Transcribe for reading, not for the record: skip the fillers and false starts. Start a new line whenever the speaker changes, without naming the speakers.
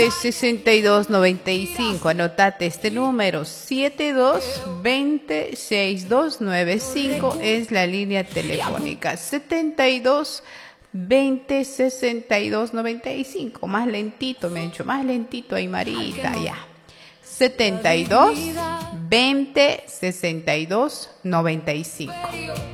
6295. Anotate este número: 72206295 es la línea telefónica. 72206295. Más lentito, me he hecho más lentito ahí, Marita, ya. 72206295.